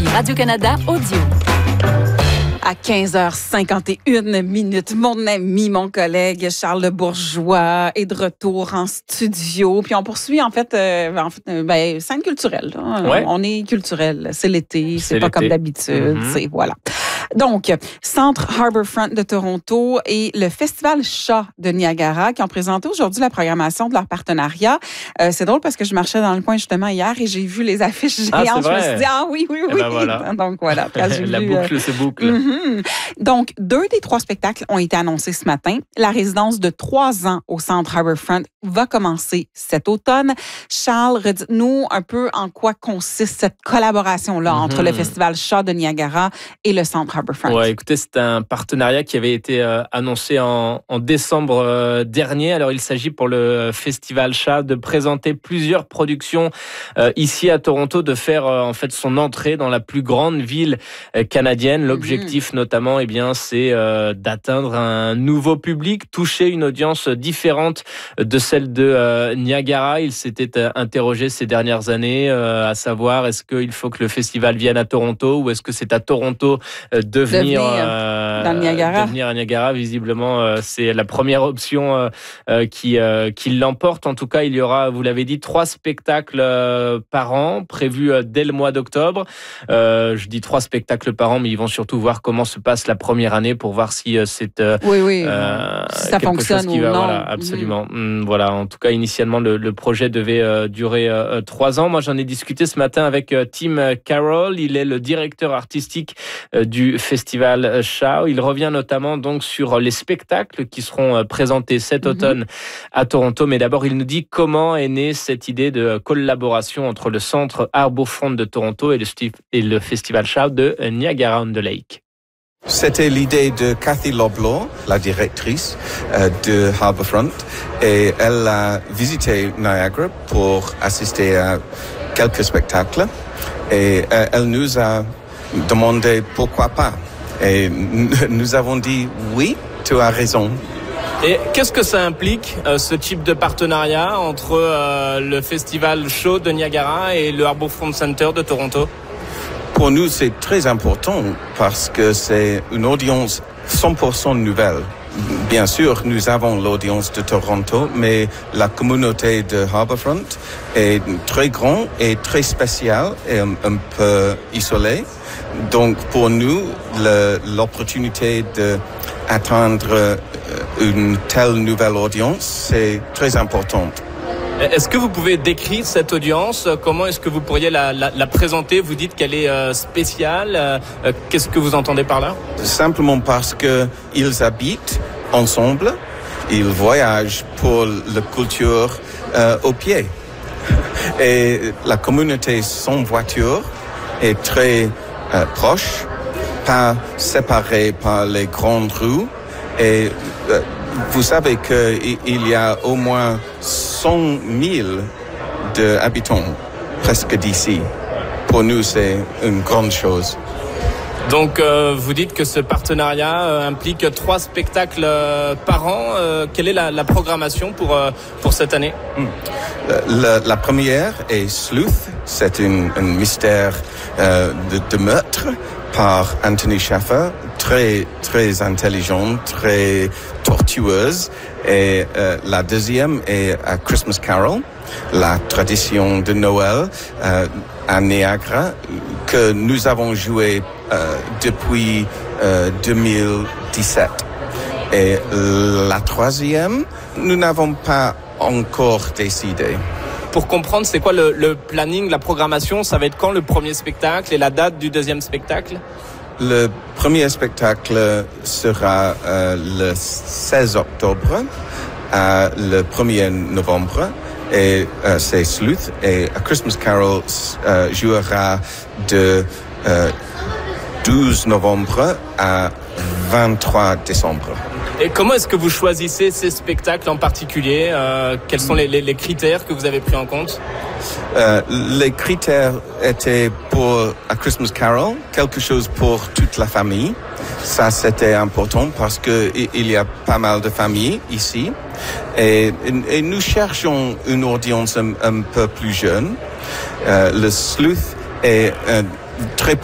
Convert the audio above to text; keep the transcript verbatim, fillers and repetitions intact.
Radio-Canada Audio. À quinze heures cinquante et une minutes, mon ami, mon collègue Charles Bourgeois est de retour en studio. Puis on poursuit en fait, euh, en fait euh, ben, scène culturelle. Ouais. On est culturel. C'est l'été, c'est, c'est pas l'été. comme d'habitude. Mm-hmm. C'est, voilà. Donc, Centre Harbourfront de Toronto et le Festival Chat de Niagara qui ont présenté aujourd'hui la programmation de leur partenariat. Euh, c'est drôle parce que je marchais dans le coin justement hier et j'ai vu les affiches géantes. Ah, je me suis dit, ah oui, oui, oui. Eh ben voilà. Donc voilà. J'ai la vu, boucle euh, se boucle. Mm-hmm. Donc, deux des trois spectacles ont été annoncés ce matin. La résidence de trois ans au Centre Harbourfront va commencer cet automne. Charles, redites-nous un peu en quoi consiste cette collaboration-là mm-hmm. entre le Festival Chat de Niagara et le Centre Harbourfront. Ouais, écoutez, c'est un partenariat qui avait été euh, annoncé en, en décembre euh, dernier. Alors, il s'agit pour le Festival Chat de présenter plusieurs productions euh, ici à Toronto, de faire euh, en fait son entrée dans la plus grande ville euh, canadienne. L'objectif mm-hmm. notamment, eh bien, c'est euh, d'atteindre un nouveau public, toucher une audience différente de celle de euh, Niagara. Il s'était euh, interrogé ces dernières années euh, à savoir est-ce qu'il faut que le festival vienne à Toronto ou est-ce que c'est à Toronto euh, de venir, euh, dans le Niagara. de venir à Niagara. Visiblement, euh, c'est la première option euh, euh, qui, euh, qui l'emporte. En tout cas, il y aura, vous l'avez dit, trois spectacles euh, par an prévus euh, dès le mois d'octobre. Euh, je dis trois spectacles par an, mais ils vont surtout voir comment se passe la première année pour voir si euh, c'est euh, oui, oui. Euh, si ça fonctionne qui ou va, non. Voilà, absolument. Mmh. Voilà. En tout cas, initialement, le, le projet devait euh, durer euh, trois ans. Moi, j'en ai discuté ce matin avec euh, Tim Carroll. Il est le directeur artistique euh, du Festival Chat. Il revient notamment donc sur les spectacles qui seront euh, présentés cet automne mm-hmm. à Toronto. Mais d'abord, il nous dit comment est née cette idée de collaboration entre le Centre Harbourfront de Toronto et le, et le Festival Chat de Niagara-on-the-Lake. C'était l'idée de Cathy Loblaw, la directrice euh, de Harbourfront, et elle a visité Niagara pour assister à quelques spectacles et euh, elle nous a demandé pourquoi pas. Et nous avons dit oui, tu as raison. Et qu'est-ce que ça implique, euh, ce type de partenariat entre euh, le Festival Show de Niagara et le Harbourfront Center de Toronto? Pour nous, c'est très important parce que c'est une audience cent pour cent nouvelle. Bien sûr, nous avons l'audience de Toronto, mais la communauté de Harbourfront est très grande et très spéciale et un, un peu isolée. Donc, pour nous, le, l'opportunité d'atteindre une telle nouvelle audience, c'est très important. Est-ce que vous pouvez décrire cette audience? Comment est-ce que vous pourriez la, la, la présenter? Vous dites qu'elle est euh, spéciale. Euh, qu'est-ce que vous entendez par là? Simplement parce que ils habitent ensemble, ils voyagent pour la culture euh, au pied. Et la communauté sans voiture est très euh, proche, pas séparée par les grandes rues. Et euh, vous savez qu'il y a au moins cent mille d'habitants presque d'ici. Pour nous, c'est une grande chose. Donc, euh, vous dites que ce partenariat euh, implique trois spectacles euh, par an. Euh, quelle est la, la programmation pour, euh, pour cette année? mm. la, la première est Sleuth. C'est un, un mystère euh, de, de meurtre par Anthony Shaffer. Très, très intelligente, très tortueuse. Et euh, la deuxième est A Christmas Carol, la tradition de Noël euh, à Niagara, que nous avons joué euh, depuis euh, deux mille dix-sept. Et la troisième, nous n'avons pas encore décidé. Pour comprendre, c'est quoi le, le planning, la programmation? Ça va être quand le premier spectacle et la date du deuxième spectacle? Le premier spectacle sera euh, le seize octobre à le premier novembre et euh, c'est Sleuth et A Christmas Carol euh, jouera de euh, douze novembre à vingt-trois décembre. Et comment est-ce que vous choisissez ces spectacles en particulier? euh, Quels sont les, les, les critères que vous avez pris en compte? Euh, les critères étaient pour A Christmas Carol, quelque chose pour toute la famille. Ça, c'était important parce que il y a pas mal de familles ici. Et, et nous cherchons une audience un, un peu plus jeune. Euh, le Sleuth est euh, très